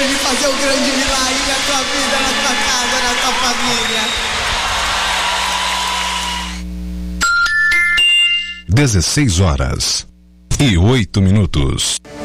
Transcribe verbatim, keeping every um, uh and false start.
sempre de fazer o grande milagre na tua vida, na tua casa, na tua família. dezesseis horas e oito minutos.